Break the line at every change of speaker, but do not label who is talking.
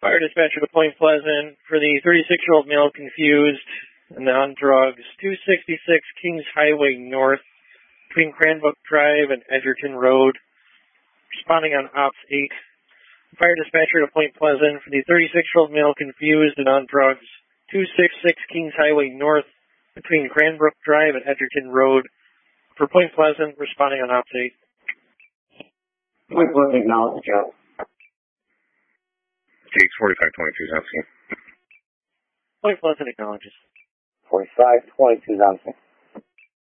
Fire dispatcher to Point Pleasant for the 36-year-old male confused and on drugs, 266 Kings Highway North between Cranbrook Drive and Edgerton Road. Responding on Ops 8. Fire dispatcher to Point Pleasant for the 36-year-old male confused and on drugs, 266 Kings Highway North between Cranbrook Drive and Edgerton Road. For Point Pleasant, responding on Ops 8.
Point Pleasant, acknowledge, Joe.
Takes 4522 Zonsky.
Point Pleasant acknowledges.
4522 Zonsky.